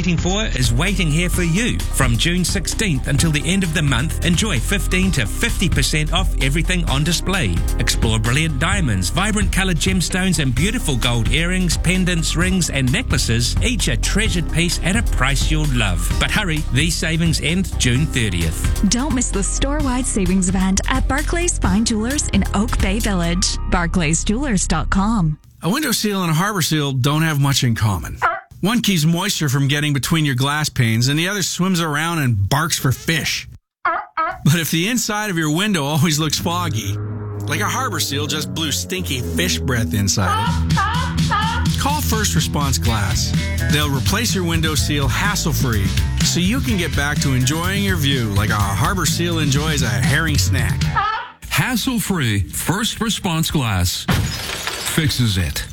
waiting for is waiting here for you. From June 16th until the end of the month, enjoy 15 to 50% off everything on display. Explore brilliant diamonds, vibrant coloured gemstones and beautiful gold earrings, pendants, rings and necklaces, each a treasured piece at a price you'll love. But hurry, these savings end June 30th. Don't miss the store-wide savings event at Barclays Fine Jewelers in Oak Bay Village. BarclaysJewelers.com. A window seal and a harbor seal don't have much in common. One keeps moisture from getting between your glass panes, and the other swims around and barks for fish. But if the inside of your window always looks foggy, like a harbor seal just blew stinky fish breath inside it, call First Response Glass. They'll replace your window seal hassle-free, so you can get back to enjoying your view like a harbor seal enjoys a herring snack. Hassle-free First Response Glass fixes it.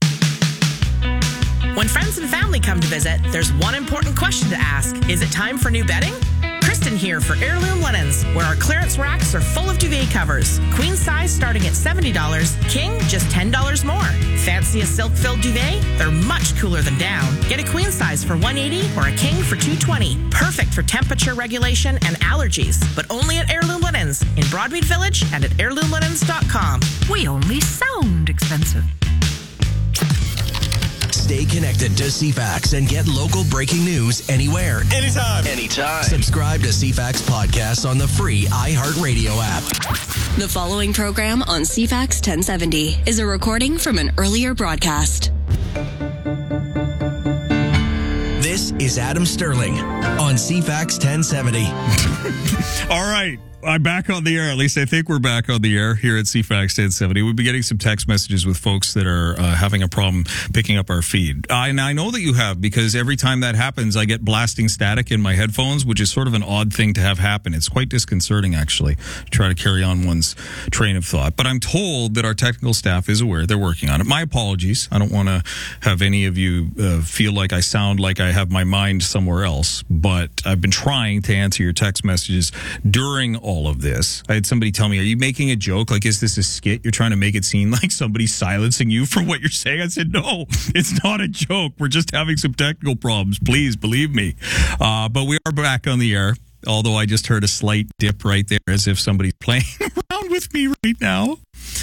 When friends and family come to visit, there's one important question to ask. Is it time for new bedding? Kristen here for Heirloom Linens, where our clearance racks are full of duvet covers. Queen size starting at $70, king just $10 more. Fancy a silk-filled duvet? They're much cooler than down. Get a queen size for $180 or a king for $220. Perfect for temperature regulation and allergies, but only at Heirloom Linens in Broadmead Village and at heirloomlinens.com. We only sound expensive. Stay connected to CFAX and get local breaking news anywhere. Anytime. Subscribe to CFAX podcasts on the free iHeartRadio app. The following program on CFAX 1070 is a recording from an earlier broadcast. This is Adam Sterling on CFAX 1070. All right. I'm back on the air. At least I think we're back on the air here at CFAX 1070. We've been getting some text messages with folks that are having a problem picking up our feed. And I know that you have, because every time that happens, I get blasting static in my headphones, which is sort of an odd thing to have happen. It's quite disconcerting, actually, to try to carry on one's train of thought. But I'm told that our technical staff is aware. They're working on it. My apologies. I don't want to have any of you feel like I sound like I have my mind somewhere else. But I've been trying to answer your text messages during all of this. I had somebody tell me, are you making a joke? Like, is this a skit? You're trying to make it seem like somebody's silencing you for what you're saying? I said, no, it's not a joke. We're just having some technical problems. Please believe me. But we are back on the air, although I just heard a slight dip right there as if somebody's playing around with me right now.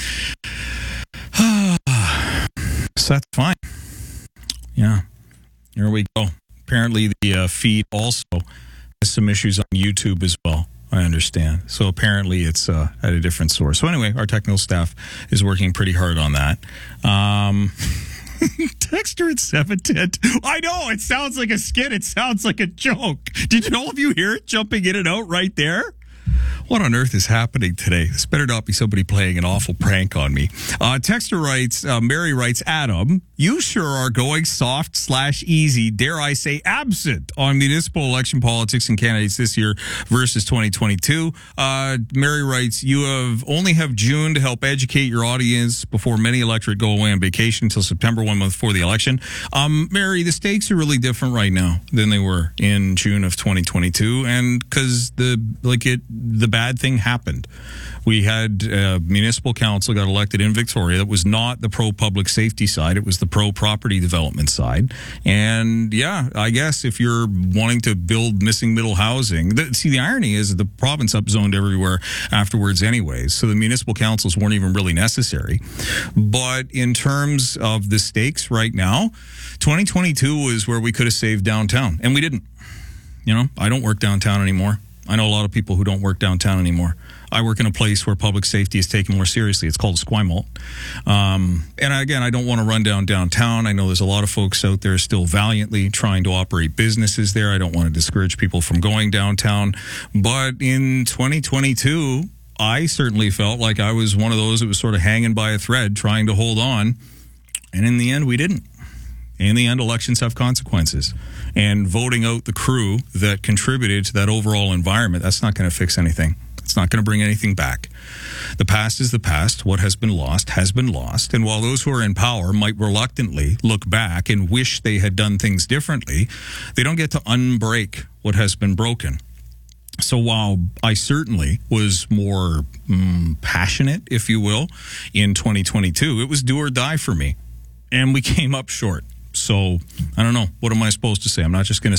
So that's fine. Yeah. Here we go. Apparently the feed also has some issues on YouTube as well. I understand. So apparently it's at a different source. So anyway, our technical staff is working pretty hard on that. Texter at 710. I know, it sounds like a skit. It sounds like a joke. Did all of you hear it jumping in and out right there? What on earth is happening today? This better not be somebody playing an awful prank on me. Texter writes, Mary writes, Adam, you sure are going soft/easy, dare I say absent, on municipal election politics and candidates this year versus 2022. Mary writes, you only have June to help educate your audience before many electorate go away on vacation until September, 1 month before the election. Mary, the stakes are really different right now than they were in June of 2022, and because the bad thing happened. We had municipal council got elected in Victoria. That was not the pro-public safety side. It was the pro-property development side. And yeah, I guess if you're wanting to build missing middle housing, the irony is the province upzoned everywhere afterwards anyways. So the municipal councils weren't even really necessary. But in terms of the stakes right now, 2022 was where we could have saved downtown. And we didn't. You know, I don't work downtown anymore. I know a lot of people who don't work downtown anymore. I work in a place where public safety is taken more seriously. It's called Esquimalt. And again, I don't want to run down downtown. I know there's a lot of folks out there still valiantly trying to operate businesses there. I don't want to discourage people from going downtown. But in 2022, I certainly felt like I was one of those that was sort of hanging by a thread, trying to hold on. And in the end, we didn't. In the end, elections have consequences. And voting out the crew that contributed to that overall environment, that's not going to fix anything. It's not going to bring anything back. The past is the past. What has been lost has been lost. And while those who are in power might reluctantly look back and wish they had done things differently, they don't get to unbreak what has been broken. So while I certainly was more passionate, if you will, in 2022, it was do or die for me. And we came up short. So I don't know. What am I supposed to say? I'm not just going to